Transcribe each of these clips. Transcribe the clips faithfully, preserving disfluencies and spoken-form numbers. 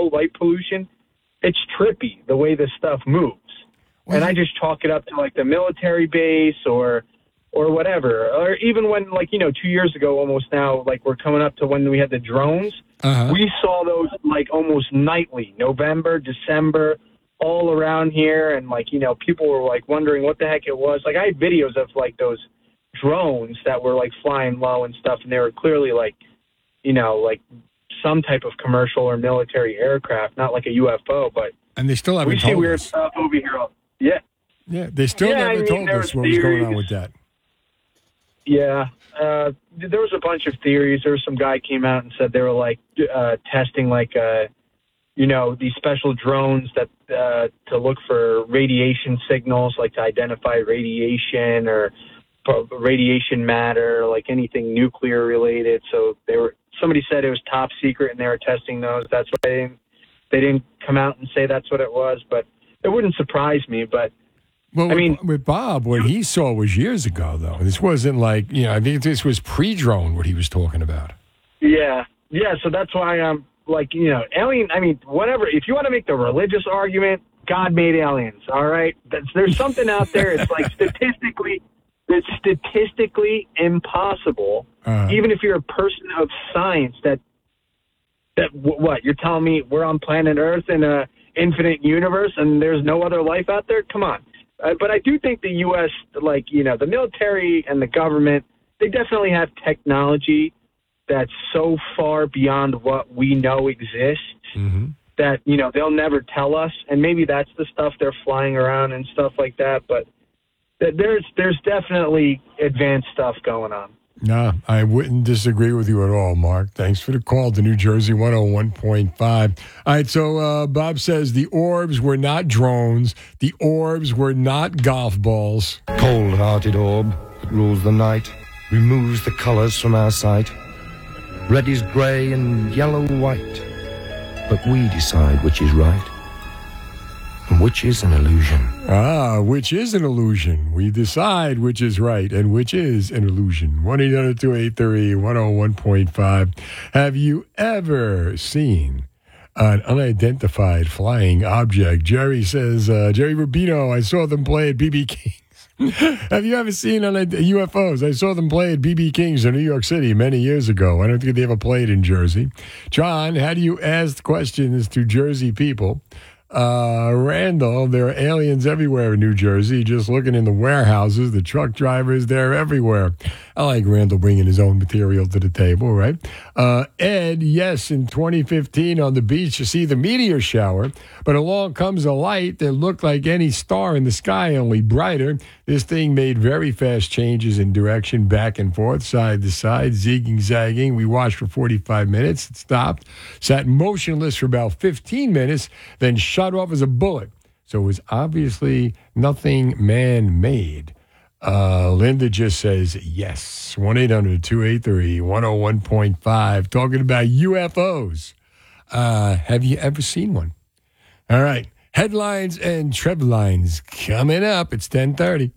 low light pollution, it's trippy the way this stuff moves. Well, and I just chalk it up to like the military base or or whatever. Or even when, like, you know, two years ago almost now, like we're coming up to when we had the drones, uh-huh. we saw those like almost nightly, November, December, all around here. And like, you know, people were like wondering what the heck it was. Like I had videos of like those drones that were like flying low and stuff. And they were clearly like, you know, like some type of commercial or military aircraft, not like a U F O, but and they still haven't we told see weird us. stuff over here. Yeah. Yeah. They still yeah, never I mean, told us what was going on with that. Yeah. Uh, there was a bunch of theories. There was some guy came out and said they were like uh, testing like, uh, you know, these special drones that uh, to look for radiation signals, like to identify radiation or radiation matter, like anything nuclear related. So they were. Somebody said it was top secret, and they were testing those. That's why they didn't, they didn't come out and say that's what it was. But it wouldn't surprise me. But well, I mean, with Bob, what he saw was years ago, though. This wasn't like, you know, I think this was pre-drone what he was talking about. Yeah, yeah. So that's why I'm like, you know, alien. I mean, whatever. If you want to make the religious argument, God made aliens. All right, that's, there's something out there. It's like statistically. It's statistically impossible, uh, even if you're a person of science, that, that w- what, you're telling me we're on planet Earth in an infinite universe and there's no other life out there? Come on. Uh, but I do think the U S, like, you know, the military and the government, they definitely have technology that's so far beyond what we know exists mm-hmm. that, you know, they'll never tell us. And maybe that's the stuff they're flying around and stuff like that. But There's there's definitely advanced stuff going on. No, I wouldn't disagree with you at all, Mark. Thanks for the call to New Jersey one oh one point five. All right, so uh, Bob says the orbs were not drones. The orbs were not golf balls. Cold-hearted orb that rules the night, removes the colors from our sight. Red is gray and yellow white, but we decide which is right. Which is an illusion. Ah, which is an illusion. We decide which is right and which is an illusion. one eight hundred two eight three one oh one point five. Have you ever seen an unidentified flying object? Jerry says, uh, Jerry Rubino, I saw them play at B B King's. Have you ever seen unid- U F Os? I saw them play at B B King's in New York City many years ago. I don't think they ever played in Jersey. John, how do you ask questions to Jersey people? Uh, Randall, there are aliens everywhere in New Jersey, just looking in the warehouses, the truck drivers, they're everywhere. I like Randall bringing his own material to the table, right? Uh, Ed, yes, in twenty fifteen on the beach, you see the meteor shower, but along comes a light that looked like any star in the sky, only brighter. This thing made very fast changes in direction, back and forth, side to side, zigging, zagging. We watched for forty-five minutes. It stopped, sat motionless for about fifteen minutes, then shot off as a bullet. So it was obviously nothing man-made. Uh, Linda just says yes. one eight hundred two eight three one oh one point five. Talking about U F Os. Uh, have you ever seen one? All right. Headlines and Trev lines coming up. It's ten thirty.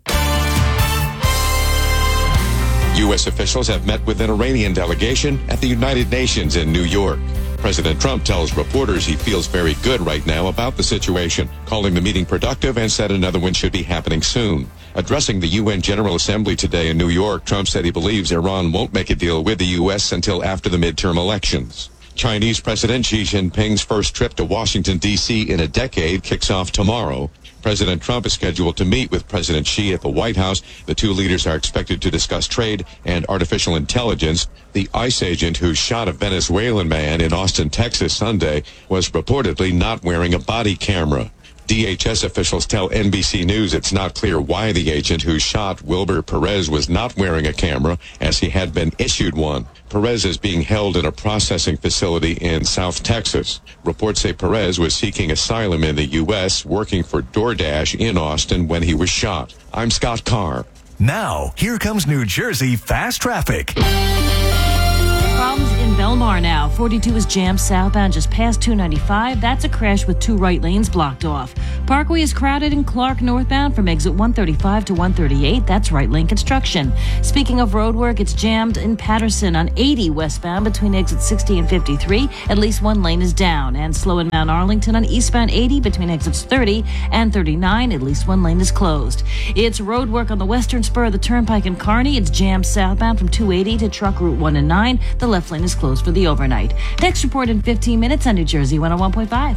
U S officials have met with an Iranian delegation at the United Nations in New York. President Trump tells reporters he feels very good right now about the situation, calling the meeting productive and said another one should be happening soon. Addressing the U N General Assembly today in New York, Trump said he believes Iran won't make a deal with the U S until after the midterm elections. Chinese President Xi Jinping's first trip to Washington, D C in a decade kicks off tomorrow. President Trump is scheduled to meet with President Xi at the White House. The two leaders are expected to discuss trade and artificial intelligence. The ICE agent who shot a Venezuelan man in Austin, Texas Sunday was reportedly not wearing a body camera. D H S officials tell N B C News it's not clear why the agent who shot Wilber Perez was not wearing a camera, as he had been issued one. Perez is being held in a processing facility in South Texas. Reports say Perez was seeking asylum in the U S, working for DoorDash in Austin when he was shot. I'm Scott Carr. Now, here comes New Jersey Fast Traffic. Problems in Belmar now. forty-two is jammed southbound just past two ninety-five. That's a crash with two right lanes blocked off. Parkway is crowded in Clark northbound from exit one thirty-five to one thirty-eight. That's right lane construction. Speaking of road work, it's jammed in Patterson on eighty westbound between exit sixty and fifty-three. At least one lane is down. And slow in Mount Arlington on eastbound eighty between exits thirty and thirty-nine. At least one lane is closed. It's road work on the western spur of the Turnpike in Kearney. It's jammed southbound from two eighty to Truck Route one and nine. The left lane is closed for the overnight. Next report in fifteen minutes on New Jersey one oh one point five.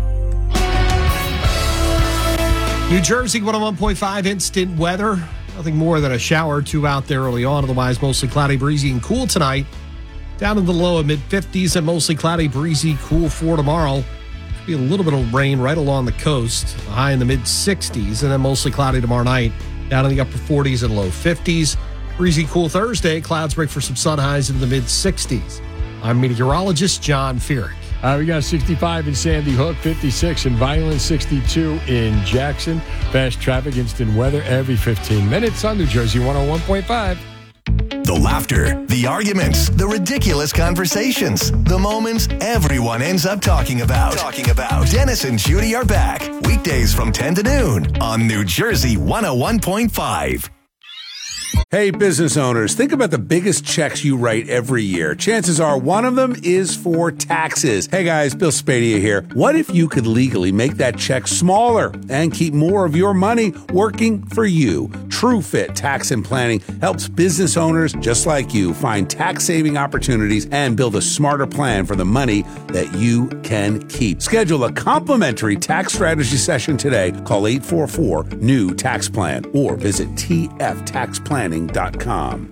New Jersey one oh one point five instant weather. Nothing more than a shower or two out there early on. Otherwise, mostly cloudy, breezy, and cool tonight. Down in the low and mid-fifties and mostly cloudy, breezy, cool for tomorrow. Be a little bit of rain right along the coast, high in the mid-sixties, and then mostly cloudy tomorrow night, down in the upper forties and low fifties. Breezy, cool Thursday, clouds break for some sun highs in the mid-sixties. I'm meteorologist John Feerick. Uh, we got sixty-five in Sandy Hook, fifty-six in Vineland, sixty-two in Jackson. Fast traffic, instant weather every fifteen minutes on New Jersey one oh one point five. The laughter, the arguments, the ridiculous conversations, the moments everyone ends up talking about. Talking about. Dennis and Judy are back weekdays from ten to noon on New Jersey one oh one point five. Hey, business owners, think about the biggest checks you write every year. Chances are one of them is for taxes. Hey guys, Bill Spadia here. What if you could legally make that check smaller and keep more of your money working for you? TrueFit Tax and Planning helps business owners just like you find tax-saving opportunities and build a smarter plan for the money that you can keep. Schedule a complimentary tax strategy session today. Call eight four four, N E W, tax plan or visit T F tax planning dot com.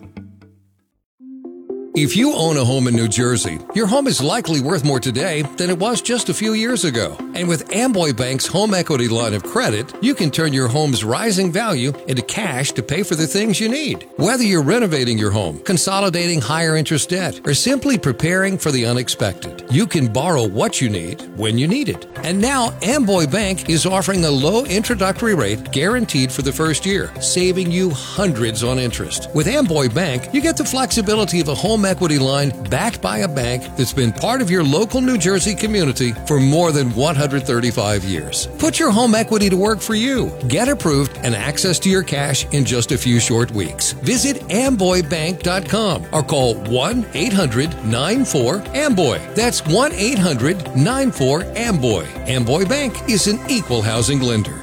If you own a home in New Jersey, your home is likely worth more today than it was just a few years ago. And with Amboy Bank's home equity line of credit, you can turn your home's rising value into cash to pay for the things you need. Whether you're renovating your home, consolidating higher interest debt, or simply preparing for the unexpected, you can borrow what you need when you need it. And now Amboy Bank is offering a low introductory rate guaranteed for the first year, saving you hundreds on interest. With Amboy Bank, you get the flexibility of a home equity line backed by a bank that's been part of your local New Jersey community for more than one hundred thirty-five years. Put your home equity to work for you. Get approved and access to your cash in just a few short weeks. Visit amboy bank dot com or call one eight hundred nine four amboy. That's one eight hundred nine four amboy. Amboy Bank is an equal housing lender.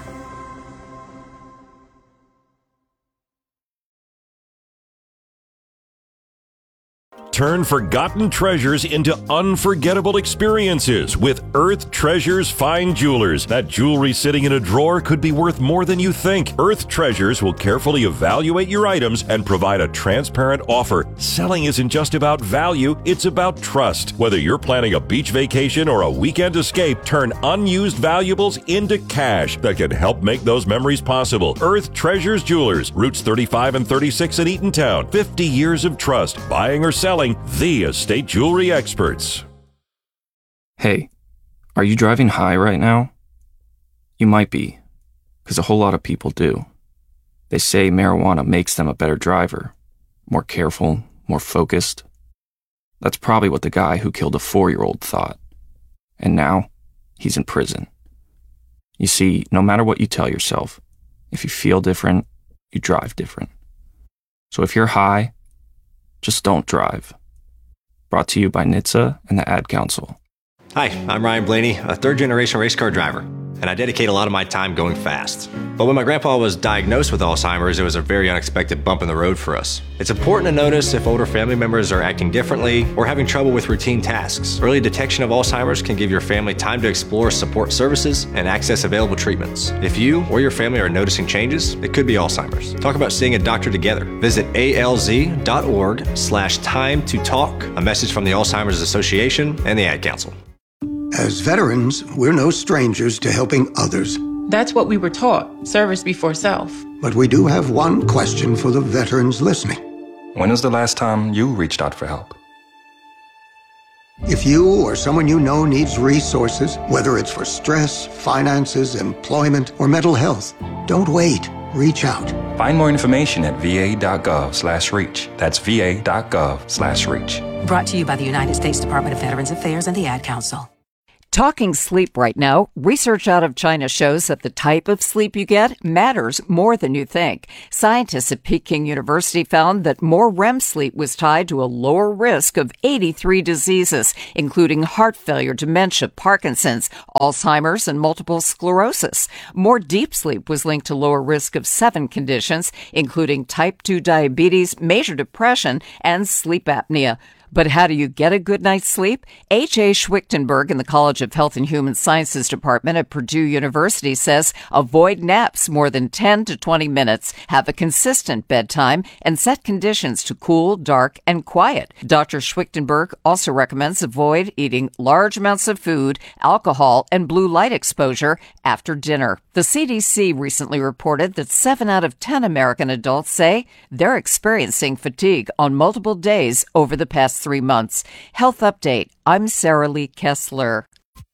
Turn forgotten treasures into unforgettable experiences with Earth Treasures Fine Jewelers. That jewelry sitting in a drawer could be worth more than you think. Earth Treasures will carefully evaluate your items and provide a transparent offer. Selling isn't just about value, it's about trust. Whether you're planning a beach vacation or a weekend escape, turn unused valuables into cash that can help make those memories possible. Earth Treasures Jewelers, routes thirty-five and thirty-six in Eatontown. fifty years of trust, buying or selling, the estate jewelry experts. Hey, are you driving high right now? You might be, because a whole lot of people do. They say marijuana makes them a better driver, more careful, more focused. That's probably what the guy who killed a four-year-old thought. And now, he's in prison. You see, no matter what you tell yourself, if you feel different, you drive different. So if you're high, just don't drive. Brought to you by N H T S A and the Ad Council. Hi, I'm Ryan Blaney, a third-generation race car driver, and I dedicate a lot of my time going fast. But when my grandpa was diagnosed with Alzheimer's, it was a very unexpected bump in the road for us. It's important to notice if older family members are acting differently or having trouble with routine tasks. Early detection of Alzheimer's can give your family time to explore support services and access available treatments. If you or your family are noticing changes, it could be Alzheimer's. Talk about seeing a doctor together. Visit alz.org slash time to talk. A message from the Alzheimer's Association and the Ad Council. As veterans, we're no strangers to helping others. That's what we were taught, service before self. But we do have one question for the veterans listening. When was the last time you reached out for help? If you or someone you know needs resources, whether it's for stress, finances, employment, or mental health, don't wait. reach out. Find more information at va.gov slash reach. That's va.gov slash reach. Brought to you by the United States Department of Veterans Affairs and the Ad Council. Talking sleep right now, research out of China shows that the type of sleep you get matters more than you think. Scientists at Peking University found that more R E M sleep was tied to a lower risk of eighty-three diseases, including heart failure, dementia, Parkinson's, Alzheimer's, and multiple sclerosis. More deep sleep was linked to lower risk of seven conditions, including type two diabetes, major depression, and sleep apnea. But how do you get a good night's sleep? H A. Schwichtenberg in the College of Health and Human Sciences Department at Purdue University says avoid naps more than ten to twenty minutes, have a consistent bedtime, and set conditions to cool, dark, and quiet. Doctor Schwichtenberg also recommends avoid eating large amounts of food, alcohol, and blue light exposure after dinner. The C D C recently reported that seven out of ten American adults say they're experiencing fatigue on multiple days over the past three months. Health Update. I'm Sarah Lee Kessler.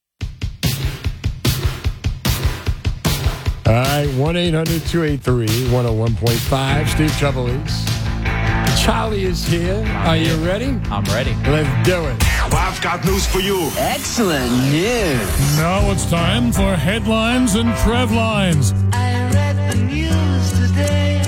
All right, one eight hundred two eight three one oh one point five. Steve Trevelise. Charlie is here. Are you ready? I'm ready. Let's do it. I've got news for you. Excellent news. Now it's time for headlines and Trev lines. I read the news today.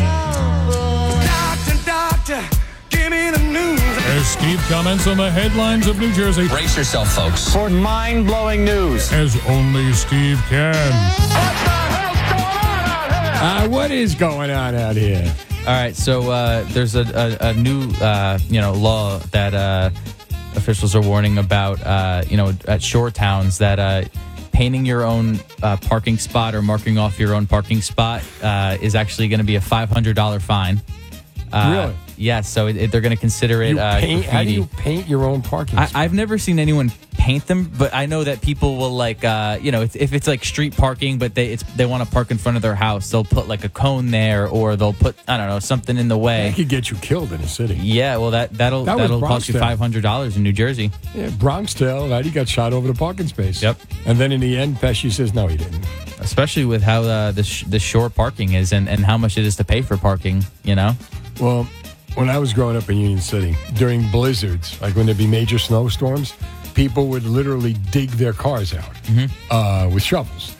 Oh, doctor, doctor, give me the news. As Steve comments on the headlines of New Jersey. Brace yourself, folks, for mind-blowing news. As only Steve can. What the hell's going on out here? Uh, what is going on out here? All right, so uh, there's a, a, a new, uh, you know, law that uh, officials are warning about, uh, you know, at shore towns that uh, painting your own uh, parking spot or marking off your own parking spot uh, is actually going to be a five hundred dollars fine. Uh, Really? Yes, so it, it, they're going to consider it You uh, paint, how do graffiti. you paint your own parking I, spot? I've never seen anyone paint them, but I know that people will like, uh, you know, if, if it's like street parking, but they it's, they want to park in front of their house, they'll put like a cone there, or they'll put I don't know something in the way. That could get you killed in a city. Yeah, well that that'll That was that'll cost you Bronxtown. five hundred dollars in New Jersey. Yeah, Bronxtown, right? He got shot over the parking space. Yep. And then in the end, Pesci says, no, he didn't. Especially with how uh, the sh- the shore parking is, and, and how much it is to pay for parking. You know. Well, when I was growing up in Union City, during blizzards, like when there'd be major snowstorms, people would literally dig their cars out Mm-hmm. uh, with shovels.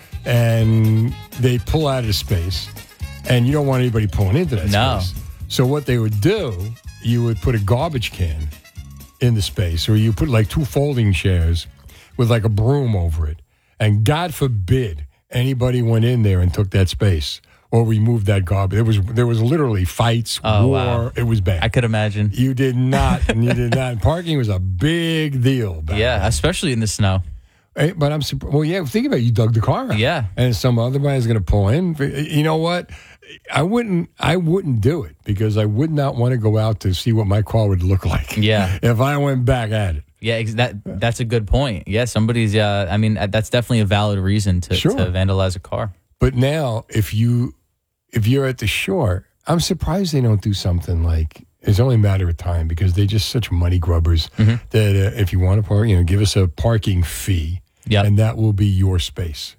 And they'd pull out of space. And you don't want anybody pulling into that No. space. So what they would do, you would put a garbage can in the space, or you put like two folding chairs with like a broom over it. And God forbid anybody went in there and took that space or removed that garbage. There was there was literally fights, Oh, war. wow. It was bad. I could imagine. You did not. and you did not. Parking was a big deal. Back Yeah, then. especially in the snow. Eh, But I'm surprised. Well, yeah, think about it. You dug the car out. Yeah. And some other guy's going to pull in. You know what? I wouldn't I wouldn't do it because I would not want to go out to see what my car would look like. Yeah. If I went back at it. Yeah, ex- that that's a good point. Yeah, somebody's. Uh, I mean, that's definitely a valid reason to, Sure. to vandalize a car. But now, if you if you're at the shore, I'm surprised they don't do something like it's only a matter of time because they're just such money grubbers Mm-hmm. that uh, if you want to park, you know, give us a parking fee, Yep. and that will be your space,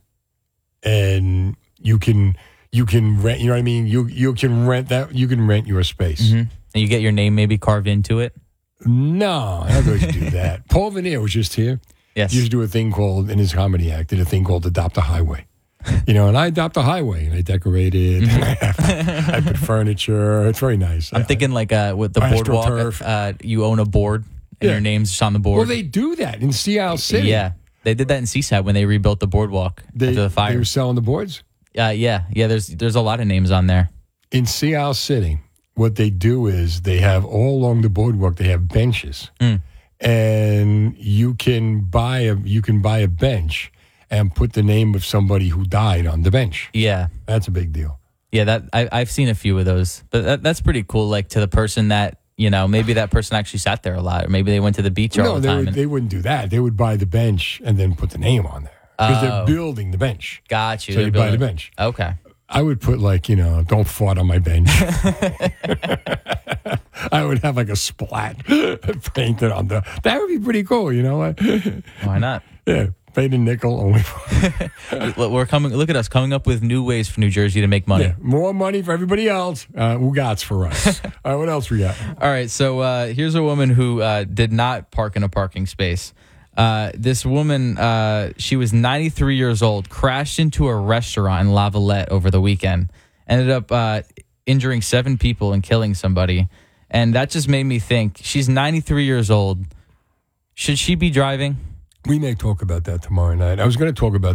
and you can you can rent. You know what I mean? You you can rent that. You can rent your space. Mm-hmm. And you get your name maybe carved into it. No, I don't know if you do that. Paul Veneer was just here. Yes. He used to do a thing called in his comedy act, did a thing called Adopt a Highway. You know, and I adopt a highway, and I decorated, and I, I put furniture. It's very nice. I'm I- thinking like uh, with the AstroTurf. boardwalk, uh, you own a board and Yeah. your name's just on the board. Well, they do that in Sea Isle City. Yeah, they did that in Seaside when they rebuilt the boardwalk They, after the they fire. were selling the boards. Uh, yeah, yeah. There's there's a lot of names on there. In Sea Isle City, what they do is they have all along the boardwalk, they have benches. Mm. And you can buy a you can buy a bench and put the name of somebody who died on the bench. Yeah, That's a big deal. yeah. That I, I've seen a few of those, but that, that's pretty cool. Like to the person that you know, maybe that person actually sat there a lot, or maybe they went to the beach all No, the they, time. would, and- they wouldn't do that. They would buy the bench and then put the name on there. Because Oh. they're building the bench. Got you. So They're you buy the building- bench. Okay. I would put like, you know, don't fart on my bench. I would have like a splat painted on the. That would be pretty cool, you know what? Why not? Yeah. Paid a nickel only. We're coming. Look at us coming up with new ways for New Jersey to make money. Yeah, more money for everybody else. Uh, Ugats for us. All right, what else we got? All right, so uh, here's a woman who uh, did not park in a parking space. Uh, this woman, uh, she was ninety-three years old, crashed into a restaurant in La Valette over the weekend. Ended up uh, injuring seven people and killing somebody. And that just made me think, she's ninety-three years old. Should she be driving? We may talk about that tomorrow night. I was going to talk about